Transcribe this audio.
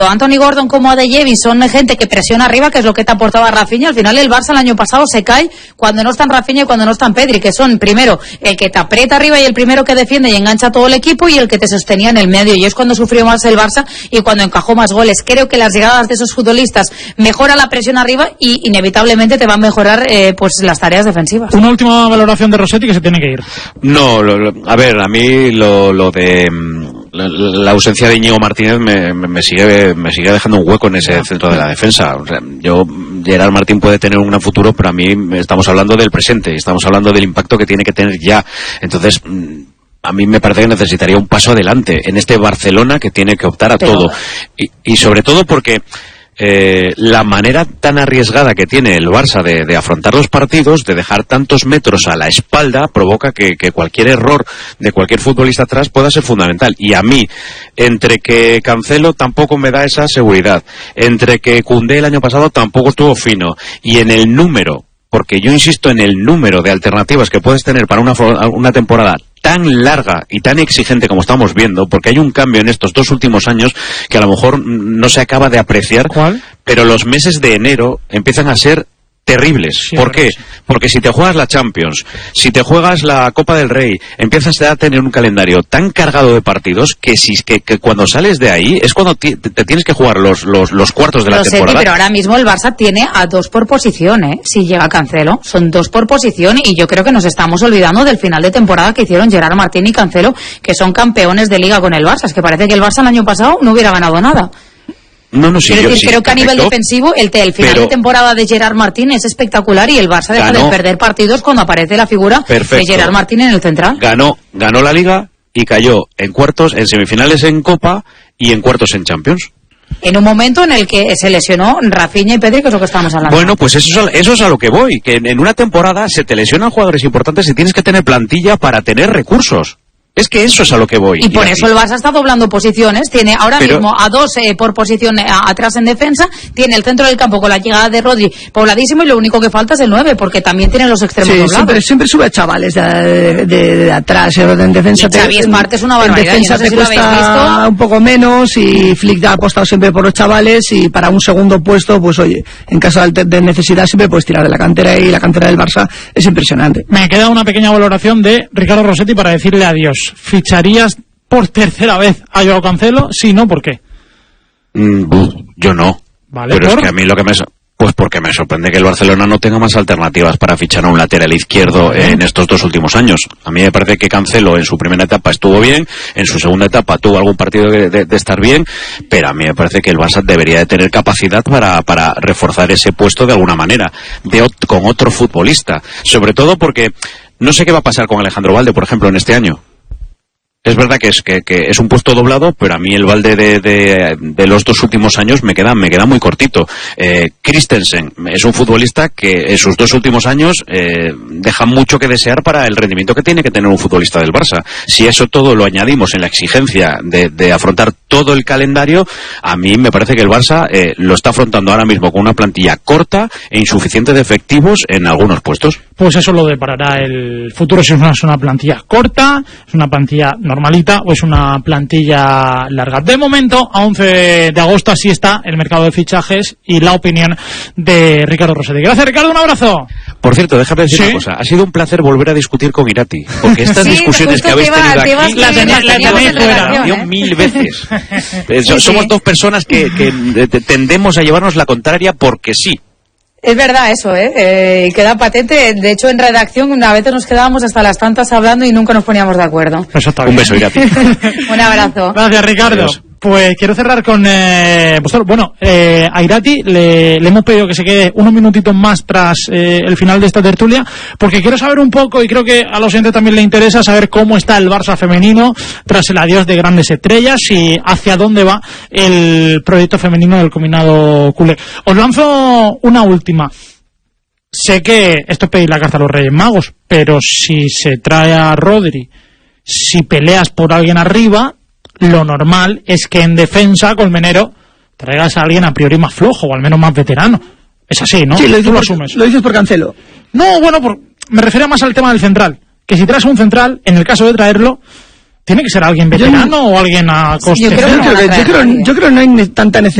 Anthony Gordon como Adeyemi son gente que presiona arriba, que es lo que te aportaba Rafinha. Al final el Barça el año pasado se cae cuando no están Rafinha y cuando no están Pedri, que son primero el que te aprieta arriba y el primero que defiende y engancha a todo el equipo, y el que te sostenía en el medio, y es cuando sufrió más el Barça y cuando encajó más goles. Creo que las llegadas de esos futbolistas mejora la presión arriba y inevitablemente te va a mejorar pues las tareas defensivas. Una última valoración de Rossetti, que se tiene que ir. No, a ver, a mí lo de la ausencia de Íñigo Martínez me sigue dejando un hueco en ese centro de la defensa. O sea, Gerard Martín puede tener un gran futuro, pero a mí estamos hablando del presente, estamos hablando del impacto que tiene que tener ya. Entonces, a mí me parece que necesitaría un paso adelante en este Barcelona que tiene que optar a todo. Y sobre todo porque la manera tan arriesgada que tiene el Barça de afrontar los partidos, de dejar tantos metros a la espalda, provoca que cualquier error de cualquier futbolista atrás pueda ser fundamental. Y a mí, entre que Cancelo tampoco me da esa seguridad, entre que Koundé el año pasado tampoco estuvo fino, y en el número, porque yo insisto en el número de alternativas que puedes tener para una temporada tan larga y tan exigente como estamos viendo, porque hay un cambio en estos 2 últimos años que a lo mejor no se acaba de apreciar. ¿Cuál? Pero los meses de enero empiezan a ser terribles. Sí, ¿por qué? Porque si te juegas la Champions, si te juegas la Copa del Rey, empiezas a tener un calendario tan cargado de partidos que cuando sales de ahí es cuando te tienes que jugar los cuartos de la temporada. Pero ahora mismo el Barça tiene a 2 por posición, si llega Cancelo. Son 2 por posición, y yo creo que nos estamos olvidando del final de temporada que hicieron Gerard Martín y Cancelo, que son campeones de Liga con el Barça. Es que parece que el Barça el año pasado no hubiera ganado nada. No, sí, creo que a nivel defensivo el final de temporada de Gerard Martín es espectacular, y el Barça deja de perder partidos cuando aparece la figura de Gerard Martín en el central. Ganó la Liga y cayó en cuartos, en semifinales en Copa y en cuartos en Champions. En un momento en el que se lesionó Rafinha y Pedri, que es lo que estamos hablando. Bueno, pues eso es a lo que voy, que en una temporada se te lesionan jugadores importantes y tienes que tener plantilla para tener recursos. Es que eso es a lo que voy. Y por eso el Barça está doblando posiciones. Tiene ahora mismo a 2 por posición atrás en defensa. Tiene el centro del campo con la llegada de Rodri pobladísimo, y lo único que falta es el 9, porque también tiene los extremos doblados. Siempre sube a chavales de atrás. En defensa, Xavi Smart es una barbaridad. En defensa te cuesta un poco menos, y Flick ha apostado siempre por los chavales, y para un segundo puesto, pues oye, en caso de necesidad siempre puedes tirar de la cantera, y la cantera del Barça es impresionante. Me queda una pequeña valoración de Ricardo Rossetti para decirle adiós. ¿Ficharías por tercera vez a Joao Cancelo? Sí, ¿no? ¿Por qué? Yo no. Vale, pero es que a mí lo que pues porque me sorprende que el Barcelona no tenga más alternativas para fichar a un lateral izquierdo en estos 2 últimos años. A mí me parece que Cancelo en su primera etapa estuvo bien, en su segunda etapa tuvo algún partido de estar bien, pero a mí me parece que el Barça debería de tener capacidad para reforzar ese puesto de alguna manera, con otro futbolista. Sobre todo porque no sé qué va a pasar con Alejandro Balde, por ejemplo, en este año. Es verdad que es un puesto doblado, pero a mí el Balde de los 2 últimos años me queda muy cortito. Christensen es un futbolista que en sus 2 últimos años deja mucho que desear para el rendimiento que tiene que tener un futbolista del Barça. Si eso todo lo añadimos en la exigencia de afrontar todo el calendario, a mí me parece que el Barça lo está afrontando ahora mismo con una plantilla corta e insuficiente de efectivos en algunos puestos. Pues eso lo deparará el futuro, si es una plantilla corta, es una plantilla normalita o es una plantilla larga. De momento, a 11 de agosto, así está el mercado de fichajes y la opinión de Ricardo Rossetti. Gracias, Ricardo, un abrazo. Por cierto, déjame decir una cosa. Ha sido un placer volver a discutir con Irati, porque estas discusiones que habéis tenido aquí las tenéis fuera, ¿no? 1000 veces. Somos 2 personas que tendemos a llevarnos la contraria porque sí. Es verdad eso, queda patente. De hecho, en redacción a veces nos quedábamos hasta las tantas hablando y nunca nos poníamos de acuerdo. Un beso, Irati. Un abrazo. Gracias, Ricardo. Adiós. Pues quiero cerrar con a Irati le hemos pedido que se quede unos minutitos más tras el final de esta tertulia, porque quiero saber un poco, y creo que a los oyentes también le interesa saber cómo está el Barça femenino tras el adiós de grandes estrellas y hacia dónde va el proyecto femenino del combinado culé. Os lanzo una última. Sé que esto es pedir la carta a los Reyes Magos, pero si se trae a Rodri, si peleas por alguien arriba, lo normal es que en defensa, Colmenero, traigas a alguien a priori más flojo o al menos más veterano. Es así, ¿no? Sí, tú lo asumes. Lo dices por Cancelo. No, bueno, me refiero más al tema del central. Que si traes un central, en el caso de traerlo, ¿Tiene que ser alguien veterano o alguien a coste Yo creo cero? que no van a traer a nadie. Yo creo que no hay tanta necesidad